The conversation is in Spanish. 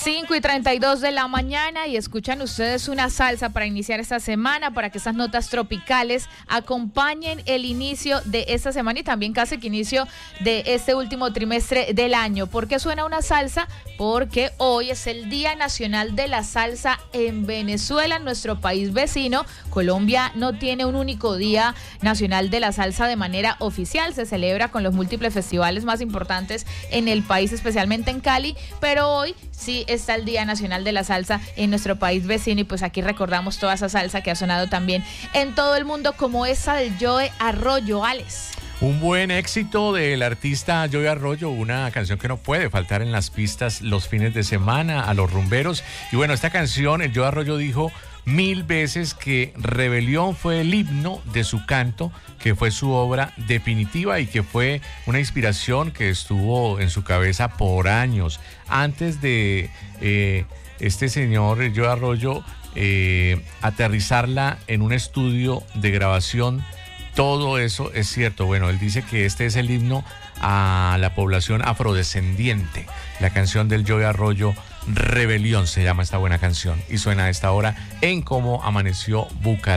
5:32 de la mañana y escuchan ustedes una salsa para iniciar esta semana, para que esas notas tropicales acompañen el inicio de esta semana y también casi que inicio de este último trimestre del año. ¿Por qué suena una salsa? Porque hoy es el Día Nacional de la Salsa en Venezuela, en nuestro país vecino. Colombia no tiene un único Día Nacional de la Salsa de manera oficial, se celebra con los múltiples festivales más importantes en el país, especialmente en Cali, pero hoy sí está el Día Nacional de la Salsa en nuestro país vecino y pues aquí recordamos toda esa salsa que ha sonado también en todo el mundo, como esa del Joe Arroyo. Alex. Un buen éxito del artista Joe Arroyo, una canción que no puede faltar en las pistas los fines de semana a los rumberos. Y bueno, esta canción, el Joe Arroyo dijo 1000 veces que Rebelión fue el himno de su canto, que fue su obra definitiva y que fue una inspiración que estuvo en su cabeza por años. Antes de este señor Joe Arroyo aterrizarla en un estudio de grabación, todo eso es cierto. Bueno, él dice que este es el himno a la población afrodescendiente. La canción del Joe Arroyo, Rebelión, se llama esta buena canción y suena a esta hora en Cómo Amaneció Bucaramanga.